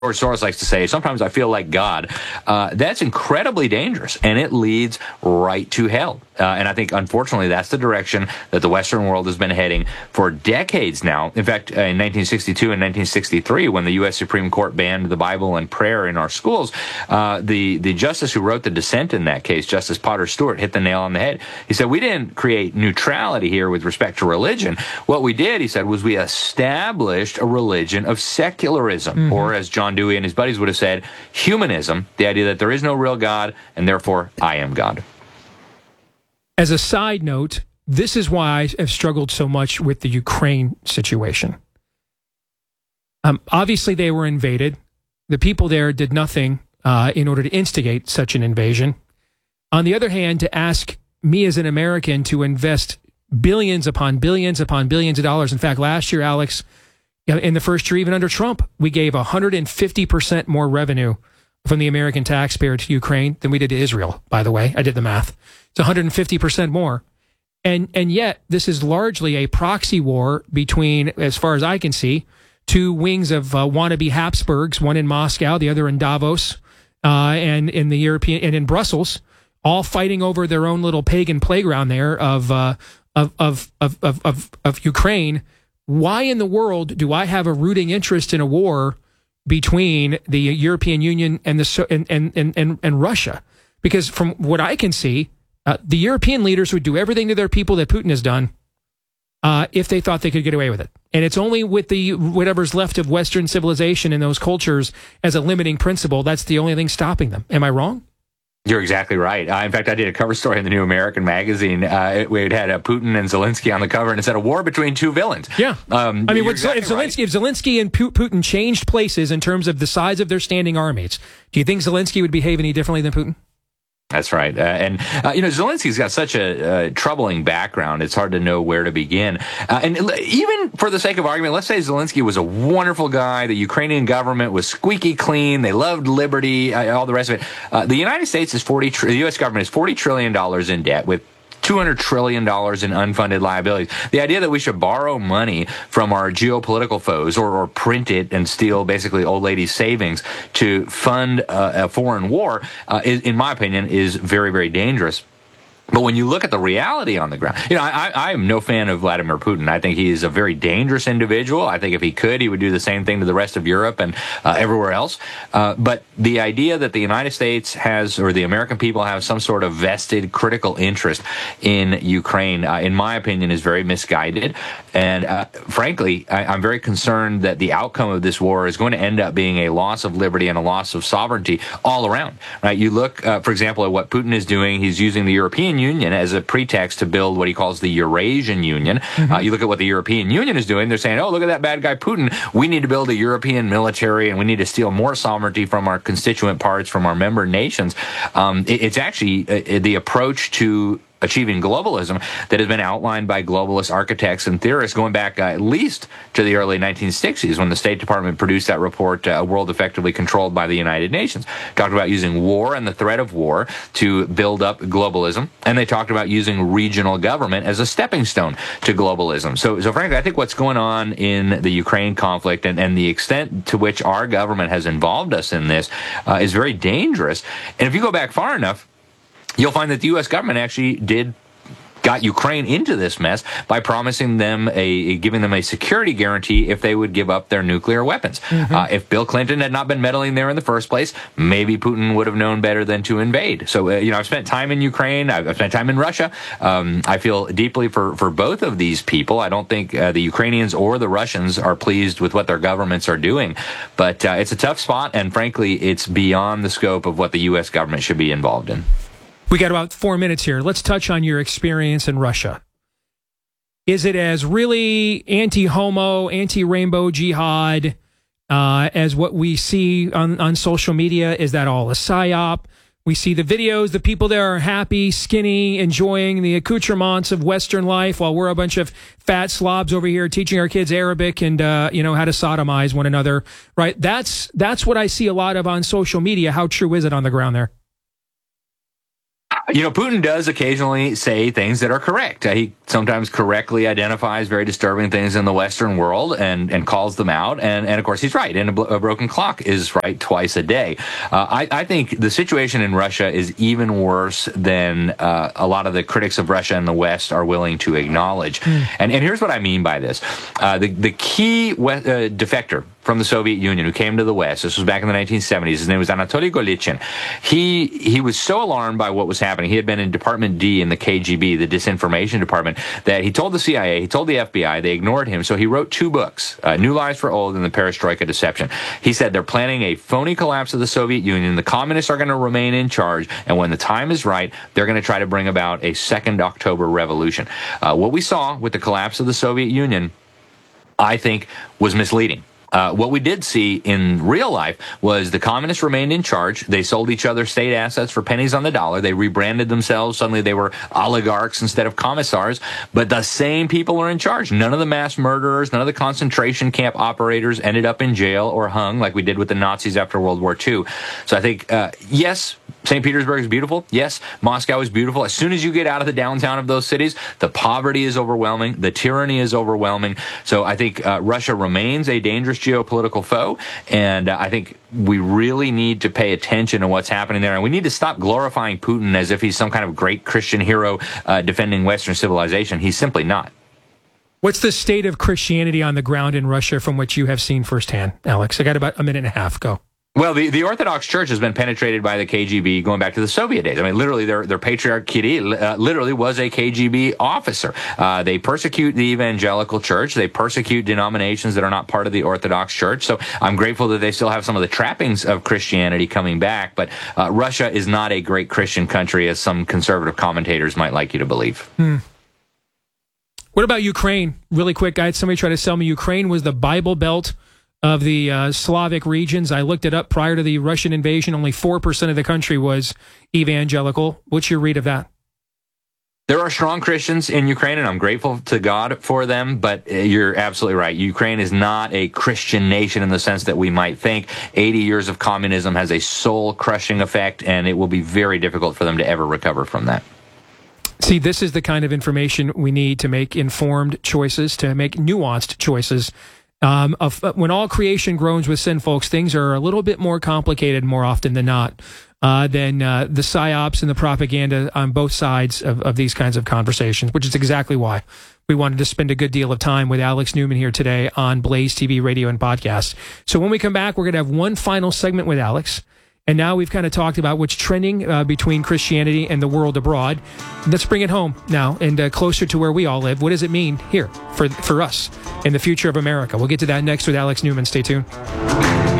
Soros likes to say, sometimes I feel like God. That's incredibly dangerous, and it leads right to hell. And I think, unfortunately, that's the direction that the Western world has been heading for decades now. In fact, in 1962 and 1963, when the U.S. Supreme Court banned the Bible and prayer in our schools, the justice who wrote the dissent in that case, Justice Potter Stewart, hit the nail on the head. He said, we didn't create neutrality here with respect to religion. What we did, he said, was we established a religion of secularism, or as John Dewey and his buddies would have said, humanism, the idea that there is no real God, and therefore I am God. As a side note, this is why I have struggled so much with the Ukraine situation. Obviously, they were invaded. The people there did nothing in order to instigate such an invasion. On the other hand, to ask me as an American to invest billions upon billions upon billions of dollars. In fact, last year, Alex, in the first year, even under Trump, we gave 150% more revenue from the American taxpayer to Ukraine than we did to Israel, by the way. I did the math. It's 150% more. And yet, this is largely a proxy war between, as far as I can see, two wings of wannabe Habsburgs, one in Moscow, the other in Davos, and in the European and in Brussels, all fighting over their own little pagan playground there of Ukraine. Why in the world do I have a rooting interest in a war between the European Union and and Russia? Because from what I can see, the European leaders would do everything to their people that Putin has done if they thought they could get away with it. And it's only with the whatever's left of Western civilization in those cultures as a limiting principle, that's the only thing stopping them. Am I wrong? You're exactly right. In fact, I did a cover story in the New American magazine. We had Putin and Zelensky on the cover, and it said a war between two villains. Yeah. I mean, if Zelensky and Putin changed places in terms of the size of their standing armies, do you think Zelensky would behave any differently than Putin? That's right. Zelensky's got such a troubling background, it's hard to know where to begin. And even for the sake of argument, let's say Zelensky was a wonderful guy. The Ukrainian government was squeaky clean. They loved liberty, all the rest of it. The United States the U.S. government is $40 trillion in debt with $200 trillion in unfunded liabilities. The idea that we should borrow money from our geopolitical foes or print it and steal basically old ladies' savings to fund a foreign war, in my opinion, is very, very dangerous. But when you look at the reality on the ground, I am no fan of Vladimir Putin. I think he is a very dangerous individual. I think if he could, he would do the same thing to the rest of Europe and everywhere else. But the idea that the United States has, or the American people have some sort of vested critical interest in Ukraine, in my opinion, is very misguided. And frankly, I'm very concerned that the outcome of this war is going to end up being a loss of liberty and a loss of sovereignty all around. Right? You look, for example, at what Putin is doing. He's using the European Union as a pretext to build what he calls the Eurasian Union. You look at what the European Union is doing. They're saying, oh, look at that bad guy Putin. We need to build a European military, and we need to steal more sovereignty from our constituent parts, from our member nations. It's actually the approach to achieving globalism that has been outlined by globalist architects and theorists going back at least to the early 1960s when the State Department produced that report, A World Effectively Controlled by the United Nations. Talked about using war and the threat of war to build up globalism, and they talked about using regional government as a stepping stone to globalism. So frankly, I think what's going on in the Ukraine conflict and the extent to which our government has involved us in this is very dangerous. And if you go back far enough, you'll find that the U.S. government actually got Ukraine into this mess by promising them giving them a security guarantee if they would give up their nuclear weapons. If Bill Clinton had not been meddling there in the first place, maybe Putin would have known better than to invade. So, I've spent time in Ukraine. I've spent time in Russia. I feel deeply for both of these people. I don't think the Ukrainians or the Russians are pleased with what their governments are doing. But it's a tough spot, and frankly, it's beyond the scope of what the U.S. government should be involved in. We got about 4 minutes here. Let's touch on your experience in Russia. Is it as really anti-homo, anti-rainbow jihad as what we see on social media? Is that all a psyop? We see the videos. The people there are happy, skinny, enjoying the accoutrements of Western life while we're a bunch of fat slobs over here teaching our kids Arabic and, how to sodomize one another, right? That's what I see a lot of on social media. How true is it on the ground there? Putin does occasionally say things that are correct. He sometimes correctly identifies very disturbing things in the Western world and calls them out. And of course, he's right. And a broken clock is right twice a day. I think the situation in Russia is even worse than a lot of the critics of Russia in the West are willing to acknowledge. And here's what I mean by this. The key defector from the Soviet Union who came to the West, this was back in the 1970s, his name was Anatoly Golitsyn. He was so alarmed by what was happening. He had been in Department D in the KGB, the disinformation department, that he told the CIA, he told the FBI, they ignored him, so he wrote 2 books, New Lies for Old and The Perestroika Deception. He said they're planning a phony collapse of the Soviet Union, the communists are going to remain in charge, and when the time is right, they're going to try to bring about a second October revolution. What we saw with the collapse of the Soviet Union, I think, was misleading. What we did see in real life was the communists remained in charge. They sold each other state assets for pennies on the dollar. They rebranded themselves. Suddenly they were oligarchs instead of commissars. But the same people are in charge. None of the mass murderers, none of the concentration camp operators ended up in jail or hung like we did with the Nazis after World War II. So I think, yes, St. Petersburg is beautiful. Yes, Moscow is beautiful. As soon as you get out of the downtown of those cities, the poverty is overwhelming. The tyranny is overwhelming. So I think Russia remains a dangerous geopolitical foe, and I think we really need to pay attention to what's happening there, and we need to stop glorifying Putin as if he's some kind of great Christian hero defending Western civilization. He's simply not. What's the state of Christianity on the ground in Russia from what you have seen firsthand, Alex? I got about a minute and a half. Go. Well, the Orthodox Church has been penetrated by the KGB going back to the Soviet days. I mean, literally, their patriarch Kirill literally was a KGB officer. They persecute the evangelical church. They persecute denominations that are not part of the Orthodox Church. So I'm grateful that they still have some of the trappings of Christianity coming back. But Russia is not a great Christian country, as some conservative commentators might like you to believe. What about Ukraine? Really quick, I had somebody try to sell me Ukraine was the Bible Belt of the Slavic regions. I looked it up prior to the Russian invasion. Only 4% of the country was evangelical. What's your read of that? There are strong Christians in Ukraine, and I'm grateful to God for them, but you're absolutely right. Ukraine is not a Christian nation in the sense that we might think. 80 years of communism has a soul-crushing effect, and it will be very difficult for them to ever recover from that. See, this is the kind of information we need to make informed choices, to make nuanced choices. When all creation groans with sin, folks, things are a little bit more complicated more often than not than the psyops and the propaganda on both sides of these kinds of conversations, which is exactly why we wanted to spend a good deal of time with Alex Newman here today on Blaze TV, radio, and podcast. So when we come back, we're going to have one final segment with Alex. And now we've kind of talked about what's trending between Christianity and the world abroad. Let's bring it home now and closer to where we all live. What does it mean here for us in the future of America? We'll get to that next with Alex Newman. Stay tuned.